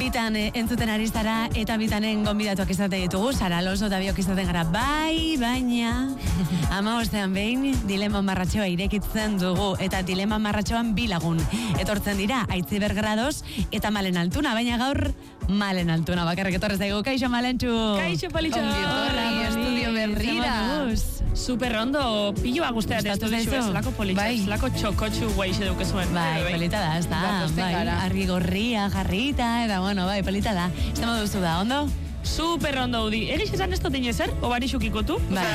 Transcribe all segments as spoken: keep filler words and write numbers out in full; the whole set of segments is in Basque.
Bitan eh, entzuten ari zara eta bitanen gonbidatuak izate ditugu, Sara Alonso eta biok izaten gara, bai, baina hamabostean behin dilema marratxoa irekitzen dugu, eta dilema marratxoan bi lagun etortzen dira, Aitziber Grados eta Malen Altuna, baina gaur Malen Altuna bakarrik etorrez daigu. Kaixo, Malentxu! Kaixo, Politxo! Ongi estudio berrira! Super ondo, pilloa guzteat ez duzu, zelako Politxo, zelako txokotxu guaixe dukezuen. Bai, polita da, ez da, bai, argi gorria, jarrita, eta bueno, bai, polita da. Ez da duzu da, ondo? Super ondo udi. Egis esan ez dut inezer, obari xukikotu. Bai.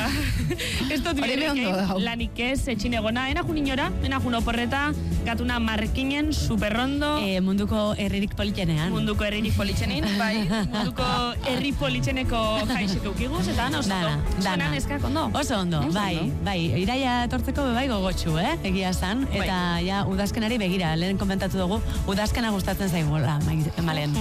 Ez dut biderekein, lanik ez, etxin egona. Enajun inora, enajun oporreta, gatuna markinen, super ondo. E, munduko herririk politxenean. Munduko herririk politxenean, bai. Munduko herri politxeneko jaixek eukiguz, eta ana oso ondo. Zuenan eskak ondo. Oso ondo, bai, bai. Iraia etortzeko bai gogotxu, eh? Egia zan. Eta ja, udazkenari begira, lehen komentatu dugu, udazkena gustatzen zaigula, Malen.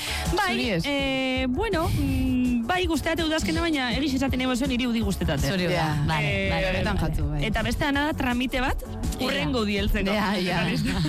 Bai, eh, bueno, bai guzteate udazkena, baina egiz esaten emozioan iri udi guztetate. Zuri da, bale, bale. Eta beste anada tramite bat, urrengo udieltzeko. Ja, ja.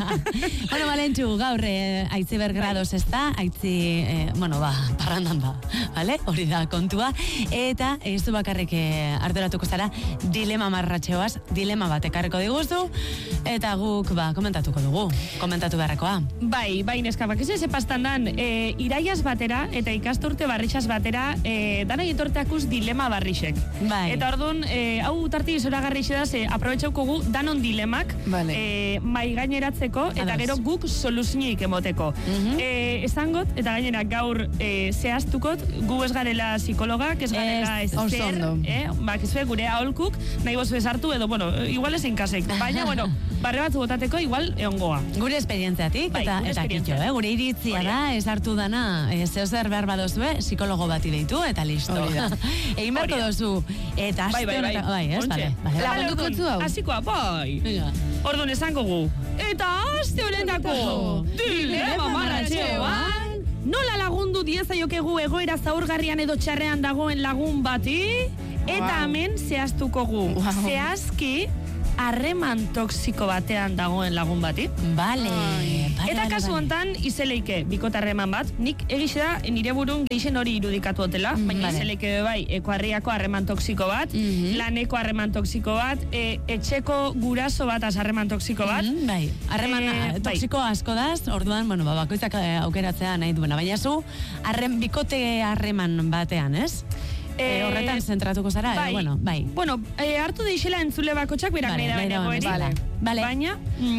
Bueno, Malentxu, gaur eh, Aitziber Grados ez da, Aitzi, eh, bueno, ba, parrandan da, bale? Hori da kontua. Eta ez du bakarrik eh, arduratuko zara, dilema marratxeoaz, dilema bat ekarriko diguzu, eta guk, ba, komentatuko dugu, komentatu beharrekoa. Bai, bai, neska, bak, ez ez epastan dan, eh, iraiaz batera, eta ikasturte barrixaz batera, eh, dana etorteakuz dilema barrixek. Bai. Eta orduan, eh, hau tarti izora garrixe da, ze aprobetxauko gu danon dilemak, vale. eh, mai gaineratzeko, eta gero guk soluzioik emoteko. Uh-huh. eh, esangot, eta gainera gaur eh, zehaztukot, gu ez garela psikologak, ez garela ez zer, eh, bak, ez gure aholkuk, nahi bozu esartu, edo, bueno, igual ezen kasek, baina, bueno, barre batzu botateko, igual eongoa. Gure esperientziatik, bai, eta, eta kitxo, eh? Gure iritzia da, ez hartu dana, eh, zeo zer behar badozue, psikologo bati deitu, eta listo. Egin beharko dozu, eta bai, bai, bai, bai, ez, bale. Lagunduko zu hau? Azikoa, bai. Orduan esango gu. Eta azte horrendako dilema marratxeoan, nola lagundu diezaiokegu egoera zaurgarrian edo txarrean dagoen lagun bati, eta hemen zehaztuko gu. Zehazki, harreman toksiko batean dagoen lagun bati. Bale. Eta kasu hontan izeleike bikotarreman bat, nik egixe da nire burun geixen hori irudikatu hotela, baina izeleike bai ekoarriako harreman toksiko bat, laneko harreman toksiko bat, etxeko guraso bat az harreman toksiko bat. Bai, harreman toksiko asko daz, orduan, bueno, bakoitzak aukeratzea nahi duena, baina zu, bikote harreman batean, ez? E, horretan zentratuko zara, bai, edo, bueno, bai. Bueno, e, hartu deixela entzule bakotxak berak nahi da baina goeri. Vale. Baina,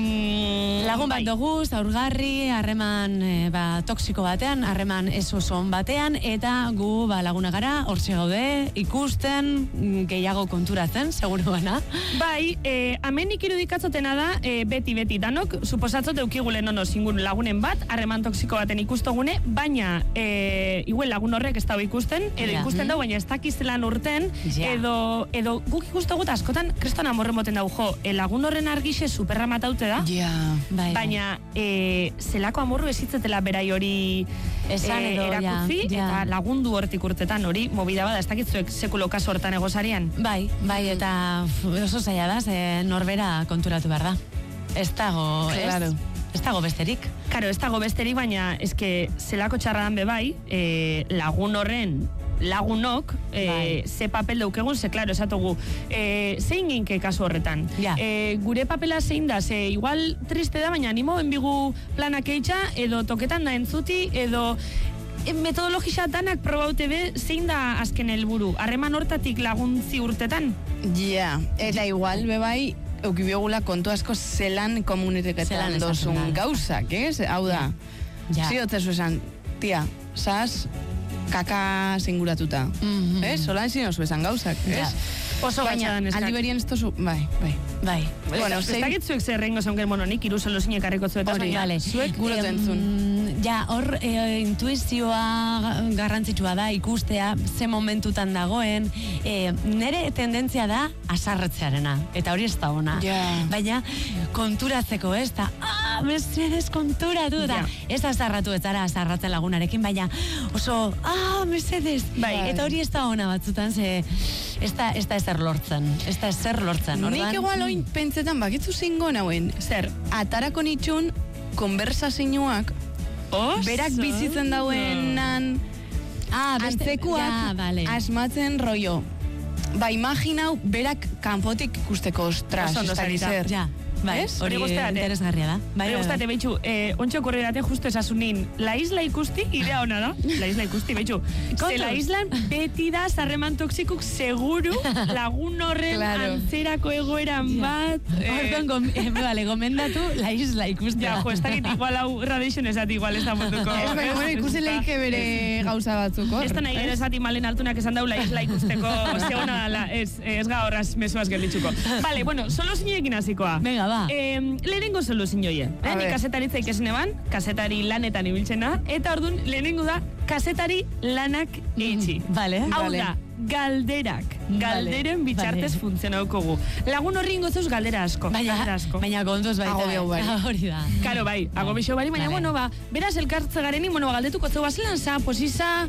mm, lagun bat bai. dugu, zaurgarri, harreman e, ba, toksiko batean, harreman ez oso on batean, eta gu ba, laguna gara, hortxe gaude, ikusten, gehiago konturatzen, seguru gana. Bai, e, amenik irudikatzotena da, e, beti-beti danok, suposatzot eukigulen ono zingun lagunen bat, harreman toksiko baten ikustogune, baina e, igual lagun horrek ez dago ikusten, edo ja. ikusten dago, baina ez dakizelan urten, ja. edo, edo guk ikustogut askotan, kriston amorren moten dago, jo, e, lagun horren argixe superra mataute da, ja. bai, baina e, zelako amorru ezitzetela berai hori esan edo, e, erakutzi, ja, ja. eta lagundu hortik urtetan hori, mobida bada, ez dakitzuek sekulo kaso hortan egozarian. Bai, bai, eta oso zaila da, ze norbera konturatu behar da. Ez dago, claro. ez, ez dago besterik. Karo, ez dago besterik, baina eske zelako txarradan bebai, e, lagun horren lagunok, e, bai. ze papel daukegun, ze klaro, esatugu, e, zein ginke kasu horretan. Ja. E, gure papela zein da, ze igual triste da, baina animo enbigu planak eitxa, edo toketan da entzuti, edo e, metodologisa danak probaute be, zein da azken helburu, harreman hortatik laguntzi urtetan? Ja, eta igual bebai, eukibiogula kontu asko zelan komuniteketan dozun gauzak, ez? Hau da, ja. Ziotzezu esan, tia, sas, kaka singuratuta. Mm-hmm. Ez? Solan zinozu esan gauzak, ez? Ja. Oso baina, aldi berien ez tozu, bai, bai. Bai. Bueno, ez dakit zuek zerrengo zonken mononik, iruzolo zinek harriko zuetaz, hori, baina zuek gurot entzun. Ja, hor e, intuizioa garrantzitsua da, ikustea, ze momentutan dagoen, e, nere tendentzia da asarretzearena, eta hori ez da ona. Yeah. Baina, konturatzeko ez da, ah, mesedez konturatu, da, yeah. ez asarratu ez zara asarratzen lagunarekin, baina oso, ah, mesedez, bai. Eta hori ez da ona batzutan, ze ez da, ez da ezer lortzen, ez da ezer lortzen. Nik igual oin pentsetan bakitzu zingo nauen, zer, atarako nitxun konversazioak berak bizitzen dauenan ah, antzekuak ja, vale. asmatzen rollo. Ba, imaginau, berak kanpotik ikusteko, ostras, ez dakit zer. Ja. Bai, hori interesgarria da. Bai, gustate, behitxu, eh, ontxo korrerate justo esasunin, la isla ikusti, idea ona da, la isla ikusti, behitxu. Ze la islan beti da zarreman toxikuk seguru lagun horren claro. Antzerako egoeran bat. Horton, eh, eh, vale, gomendatu la isla ikusti. Ja, jo, ez dakit igual hau radiation esat igual ez da motuko. Ez bai, bueno, ikusi leike bere gauza batzuk, hor. Ez da nahi gero esati malen altunak esan dau la isla ikusteko, ze ona dala, ez, ez ga horraz mesuaz gelditzuko. Vale, bueno, solo zineekin hasikoa. Venga, ba. Eh, lehenengo solo zinioie. Eh? Ni kasetaritza ikasen eban, kasetari lanetan ibiltzena, eta orduan lehenengo da kasetari lanak eitzi. Mm, vale. Hau vale. da, galderak. Galderen vale. Bitxartez vale. Funtzionauko gu. Lagun horri ingozeuz galdera asko. Baina, galdera asko. Baina kontuz baita. Agobio bari. Hori da. Karo bai, agobio bari, baina, vale. Bueno, ba, beraz elkartze gareni, bueno, galdetuko zeu, zelan za, posiza,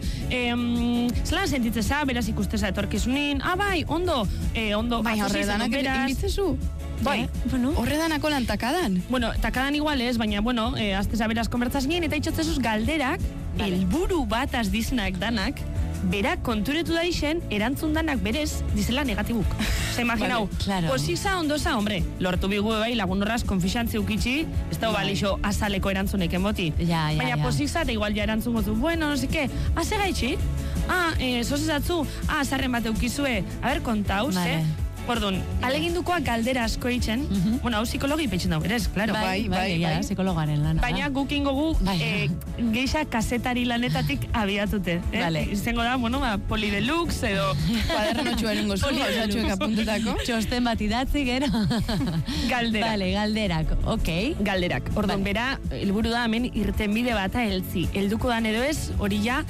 em, zelan sentitzeza, beraz ikusteza etorkizunin, ah, bai, ondo, eh, ondo, bai, horre danak inbitzezu. Bai, eh, bueno. Horre danako lan takadan. Bueno, takadan igual ez, baina, bueno, eh, azteza beraz konbertzaz gien, eta itxotzezuz galderak, vale. Elburu bat azdiznak danak, berak konturetu da isen, erantzun danak berez, dizela negatibuk. Ze imaginau, vale, claro. Posiza ondoza, hombre, lortu bigu bai, lagun horraz konfixantzi ukitxi, ez da balixo azaleko erantzunek emoti. Ja, ja, baina ja. Posiza, eta igual ja erantzun gozu, bueno, no seke, haze gaitxi? Ah, eh, sozezatzu, ah, zarren bat eukizue, a ber, kontauz, vale. Eh? Orduan, alegindukoak galdera asko eitzen, uh -huh. Bueno, hau psikologi peitzen dago, berez, claro. Bai, bai, bai, bai, bai. Psikologaren lana. Baina gukin gogu, bai. eh, geixa kasetari lanetatik abiatute. Eh? Vale. Iztengo da, bueno, ba, poli deluxe edo... Kuaderno txuaren gozu, gauzatxuek apuntetako. Txosten bat idatzi, gero. Galderak. Vale, galderak, ok. Galderak. Orduan, vale. Bera, helburu da, hemen irtenbide bata heltzi. Helduko dan edo ez, hori ja...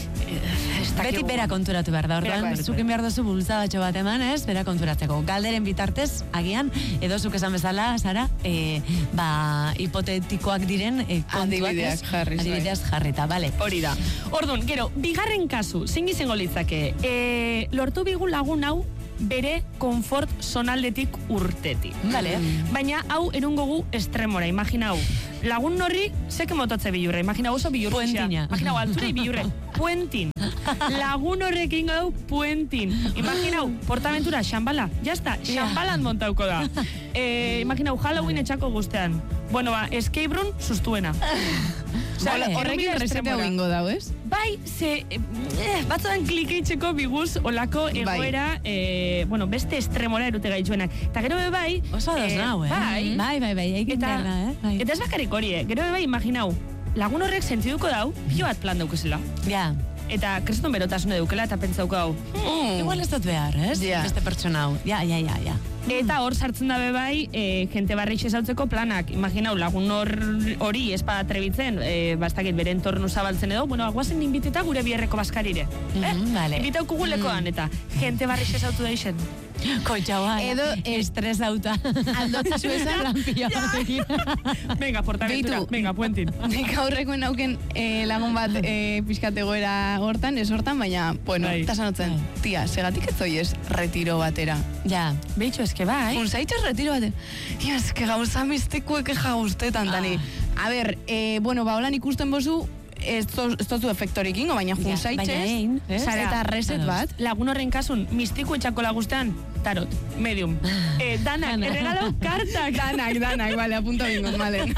Beti bera konturatu behar da, orduan, zukin behar duzu bultzabatxo bat eman, ez, bera konturatzeko. Galderen bitartez, agian, edo zuk esan bezala, Sara, e, ba, hipotetikoak diren e, kontuak, adibideak jarri. Adibideaz jarrita, bale. Hori da. Orduan, gero, bigarren kasu, zein izango litzake, e, lortu bigu lagun hau, bere konfort zonaldetik urteti. Vale? Mm. Baina hau erungogu estremora, imaginau. Lagun horri, zeke mototze bilurre, imaginau oso bilurre. Puentina. Imaginau, altzure bilurre. Puentin. Lagun horrekin gau puentin. Imaginau, portaventura, xambala. Jazta, xambalan montauko da. Eh, imaginau, Halloween etxako guztean. Bueno, ba, escape room sustuena. Vale, horrekin resete hau ingo dau, ez? Bai, ze, eh, batzudan klikeitzeko biguz olako egoera, bai. eh, bueno, beste estremora erute gaitzuenak. Eta gero be bai... Oso ados eh, nau, eh? Bai, bai, bai, bai, egin eta, berna, eh? Bai. Eta ez bakarik hori, eh? Gero be bai, imaginau, lagun horrek sentiduko dau, pilo bat plan daukezela. Ja. Eta kriston berotasune dukela eta pentsauko hau. Mm. Igual ez dut behar, ez? Yeah. Beste pertsona hau. Ja, ja, ja, ja. Eta hor sartzen dabe bai, e, jente barri xezautzeko planak. Imaginau, lagun hor hori espada trebitzen, e, bastakit beren tornu zabaltzen edo, bueno, guazen inbiteta gure bierreko baskarire. Mm -hmm, eh? Vale. Inbitauko gulekoan, mm. eta jente barri xezautu da isen. Koitxaua, edo estres auta. Aldotze zuezan. Rampia batekin. Venga, portaventura, venga, puentin. Nik aurrekoen auken eh, lagun bat eh, pixkategoera hortan, ez hortan, baina, bueno, eta sanotzen, tia, segatik ez zoiez retiro batera. Ja, behitxo, eske bai. Unzaitxez retiro batera. Tia, eske gauza mistikuek eja guztetan, tani. A ber, eh, bueno, ba, holan ikusten bozu, ez tozu efektorekin, baina junzaitxez, eta reset bat. Lagun horren kasun, mistiku etxako lagustean, tarot, medium. Eh, danak, erregalau kartak. Danak, danak, bale, apunto bingo, malen.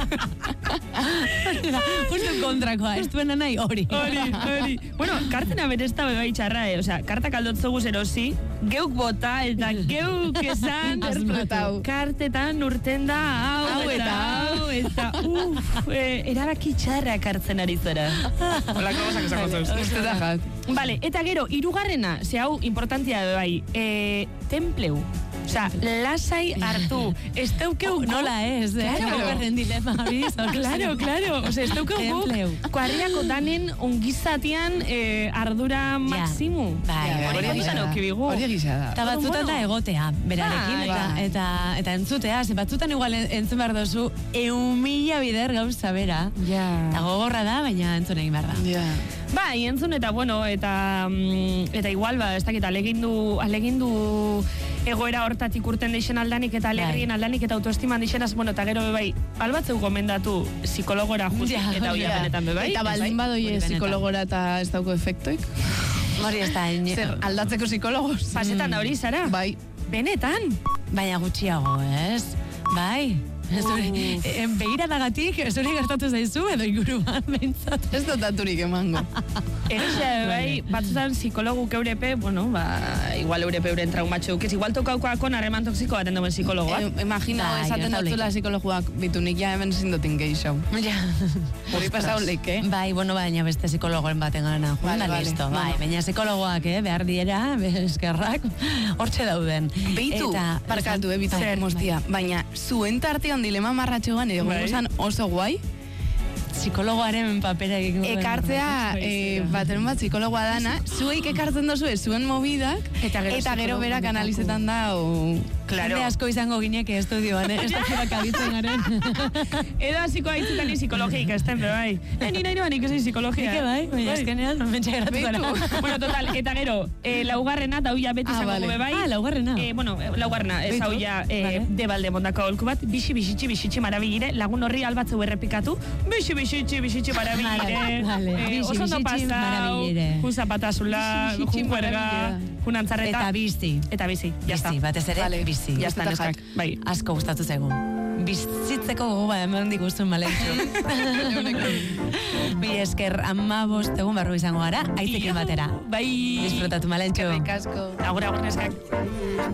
Justo kontrakoa, ez duena nahi hori. Hori, hori. Bueno, kartena berezta bebai txarra, eh? Osea, kartak aldotzoguz erosi, geuk bota, eta geuk esan, kartetan urten da, hau, eta hau, eta uff, eh, erabaki txarra kartzen ari zara. Olako gozak esako zeuz. Uste da jat. Vale, eta gero, irugarrena, ze hau, importantia bai, eh, templeu. Osa, lasai hartu. Ez teukeu... Nola ez, eh? Claro. Berren dilema, abiz. Claro, claro. Osa, ez teukeu Templeu. kuarriako danen ongizatian eh, ardura maksimu. Bai, hori egizan aukibigu. Hori egizan da. Eta batzutan da egotea, berarekin, Bai. eta, eta, eta entzutea, ze batzutan igual entzun behar dozu, eun mila bider gauza bera. Ja. Eta gogorra da, baina entzun egin behar da. Ja. Bai, entzun eta bueno, eta mm, eta igual, ba, ez dakit, alegindu, alegindu egoera hortatik urten deixen aldanik eta alegrien aldanik eta autoestiman deixenaz, bueno, eta gero bebai, albatzeu gomendatu psikologora justi eta hori benetan bebai. Eta baldin badoi psikologora eta ez dauko efektoik. Hori ez da. Zer, aldatzeko psikologos. Pasetan da hori, Sara? Bai. Benetan? Baina gutxiago, ez? Bai. Begira dagatik, zure gertatu zaizu, edo inguruan behintzat. Ez dotaturik emango. Egitea, bai, batzutan psikologu keurepe, bueno, ba, igual eurepe euren traumatxo eukez, igual tokaukoakon harreman toksiko baten duen psikologoak. Eh, imagina, Bai, esaten gertatu dutela psikologoak, bitunik ja hemen zindotin gehiago. Ja. Hori pasau leik, eh? Bai, bueno, baina beste psikologoen baten gana. Vale, vale. Listo, bai, Bueno. baina psikologoak, eh, behar diera, eskerrak, hortxe dauden. Beitu, Eta- barkatu, eh, bitu, Zer, mostia. Baina, zuen tartean dilema marratxoan, edo Bai. gozan oso guai, psikologoaren papera egin duen. ekartzea, eh, baten bat psikologoa dana, zueik ekartzen dozu zuen mobidak, Eta gero eta gero psikologo berak honetako. analizetan da, o... Jende asko izango gineke estudioan, eh? Estudioak abitzen garen. Edo hasiko haitzutan ni psikologia ikasten, be bai. Eh, ni nahi noan ikasi psikologia. Ike bai, baina eskenean, mentxe geratu Beitu. gara. Bueno, total, eta gero, eh, laugarrena, da huia beti Ah, izango vale. be bai. Ah, laugarrena. Eh, bueno, eh, laugarrena, ez Beitu. hau ja, eh, Vale. debalde mondako aholku bat, bixi, bixitxi, bixitxi marabigire, lagun horri albatzeu errepikatu, bixi, bixitxi, bixitxi marabigire, Vale, eh, bixi, oso ondo bixitxi, pasau, marabigire. jun zapatasula, Bixi, bixitxi, jun juerga, marabigire. jun antzarreta. Eta bizi. Eta bizi, jazta. Bizi, batez ere, Vale. bizi. Jazta, Gustatu neskak, bai. Asko gustatu zaigu. Bizitzeko gogoa eman diguzun malentxu. Bi esker ama bost egun barru izango gara, aitzekin batera. Bai. Disfrutatu malentxu. Eskerrik asko. Agur, agur, neskak.